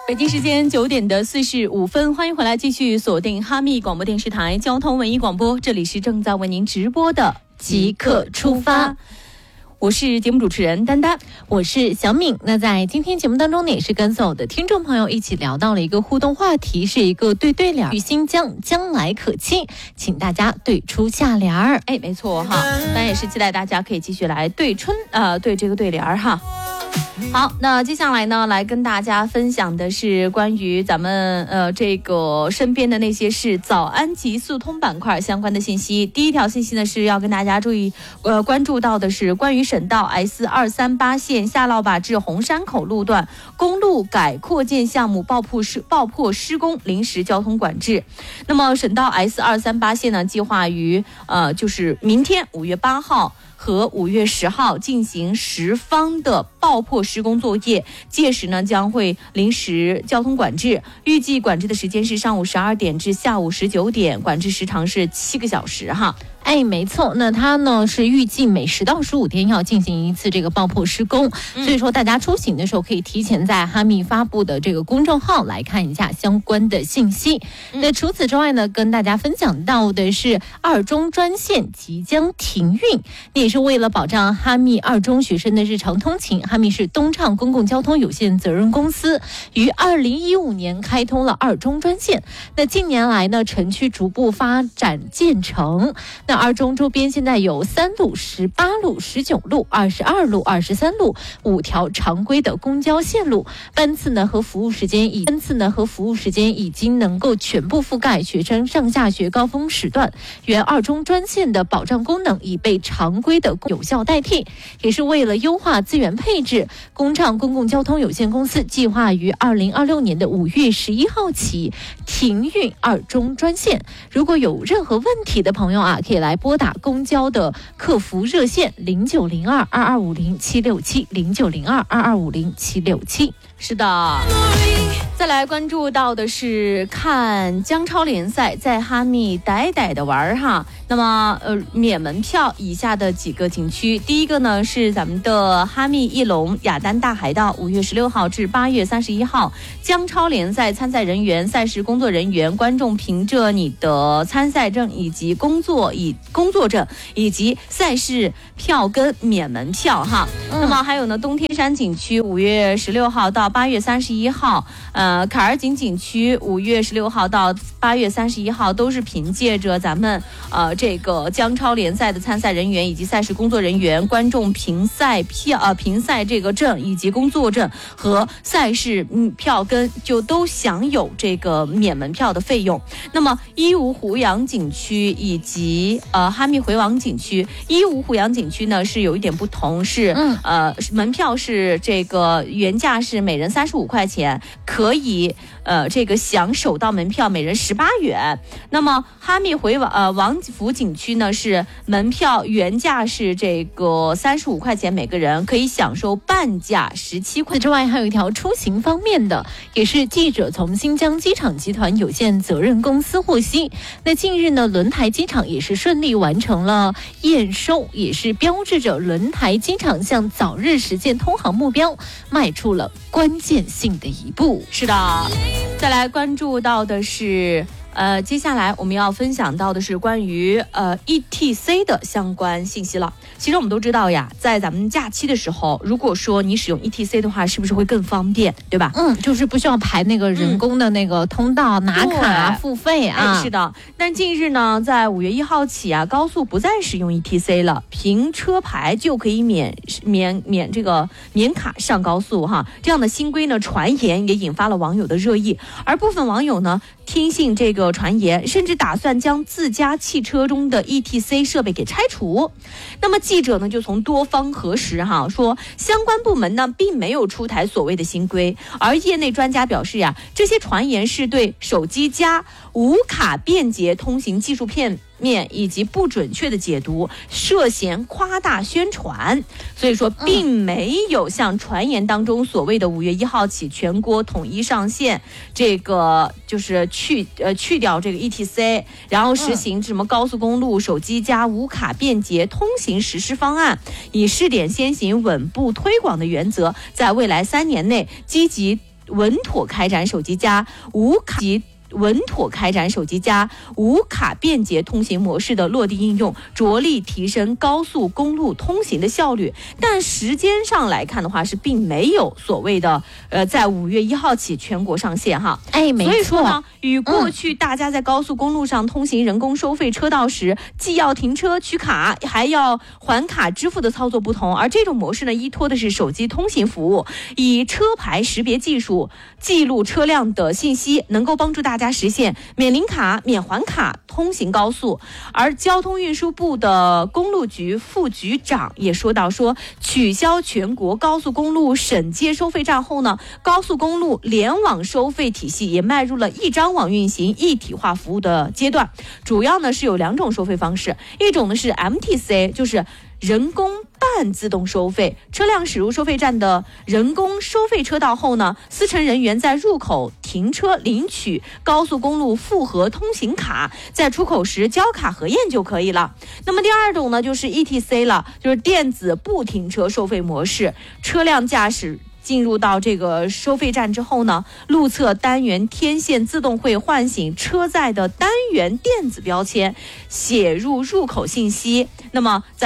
北京时间9点45分，欢迎回来，继续锁定哈密广播电视台交通文艺广播，这里是正在为您直播的即刻出发。我是节目主持人丹丹， 我是小敏。那在今天节目当中呢，也是跟所有的听众朋友一起聊到了一个互动话题，是一个对对联，与新疆将来可期，请大家对出下联儿。 哎，没错哈，当然也是期待大家可以继续来对这个对联儿哈。好，那接下来呢，来跟大家分享的是关于咱们这个身边的那些事，早安极速通板块相关的信息。第一条信息呢是要跟大家关注到的是关于省道 S238 线下涝坝至红山口路段公路改扩建项目爆破施工，临时交通管制。那么省道 S238 线呢，计划于就是明天5月8号。和5月10号进行10方的爆破施工作业，届时呢将会临时交通管制，预计管制的时间是上午12点至下午19点，管制时长是7个小时哈。 哎，没错，那它呢是预计每10到15天要进行一次这个爆破施工，所以说大家出行的时候可以提前在哈密发布的这个公众号来看一下相关的信息。那除此之外呢，跟大家分享到的是2中专线即将停运，那也是为了保障哈密2中学生的日常通勤，哈密市东畅公共交通有限责任公司于2015年开通了2中专线。那近年来呢，城区逐步发展建成，那2中周边现在有3路、18路、19路、22路、23路5条常规的公交线路，班次呢和服务时间已经能够全部覆盖学生上下学高峰时段。原2中专线的保障功能已被常规的有效代替，也是为了优化资源配置，东畅公共交通有限公司计划于2026年的5月11号起停运2中专线。如果有任何问题的朋友啊，可以来拨打公交的客服热线0902-2250-767 是的，再来关注到的是看姜超联赛，在哈密歹歹的玩哈。那么免门票以下的几个景区，第一个呢是咱们的哈密翼龙雅丹大海盗，5月16号至8月31号，姜超联赛参赛人员、赛事工作人员、观众凭着你的参赛证以及工作证以及赛事票根免门票哈。那么还有呢，东天山景区5月16号到8月31号，坎儿井景区5月16号到8月31号都是凭借着咱们这个姜超联赛的参赛人员以及赛事工作人员、观众凭赛这个证以及工作证和赛事票根就都享有这个免门票的费用。那么伊吾胡杨景区以及哈密回王景区，伊吾胡杨景区呢是有一点不同，是门票是这个原价是每人35块钱，可以这个享首道门票每人18元。那么哈密回王府景区呢是门票原价是这个35块钱每个人，可以享受半价17块。 之外还有一条出行方面的，也是记者从新疆机场集团有限责任公司获悉，那近日呢轮台机场也是顺利完成了验收，也是标志着轮台机场向早日实现通航目标迈出了关键性的一步。 是的，再来关注到的是接下来我们要分享到的是关于ETC 的相关信息了。其实我们都知道呀，在咱们假期的时候，如果说你使用 ETC 的话，是不是会更方便，对吧？ 就是不需要排那个人工的那个通道，拿卡付费啊。 是的。但近日呢，在5月1号起啊，高速不再使用 ETC 了，凭车牌就可以免卡上高速哈。这样的新规呢，传言也引发了网友的热议，而部分网友呢听信这个传言，甚至打算将自家汽车中的 ETC 设备给拆除。那么记者呢就从多方核实说相关部门呢并没有出台所谓的新规，而业内专家表示呀，这些传言是对手机加无卡便捷通行技术片面以及不准确的解读，涉嫌夸大宣传，所以说并没有像传言当中所谓的5月1号起全国统一上线，这个就是去掉这个 ETC， 然后实行什么高速公路手机加无卡便捷通行实施方案，以试点先行稳步推广的原则，在未来3年内积极稳妥开展手机加无卡便捷通行模式的落地应用，着力提升高速公路通行的效率。但时间上来看的话，是并没有所谓的在5月1号起全国上线哈。 没错。 所以说呢，与过去大家在高速公路上通行人工收费车道时，既要停车取卡，还要还卡支付的操作不同，而这种模式呢，依托的是手机通行服务，以车牌识别技术记录车辆的信息，能够帮助大家实现免领卡、免还卡通行高速。而交通运输部的公路局副局长也说到，取消全国高速公路省界收费站后呢，高速公路联网收费体系也迈入了一张网运行、一体化服务的阶段。主要呢是有2种收费方式，一种呢是 MTC， 就是人工半自动收费，车辆驶入收费站的人工收费车道后呢，司乘人员在入口停车领取高速公路复核通行卡，在出口时交卡核验就可以了。那么第2种呢，就是 ETC 了，就是电子不停车收费模式，车辆驾驶进入到这个收费站之后呢，路侧单元天线自动会唤醒车载的单元电子标签，写入入口信息。那么在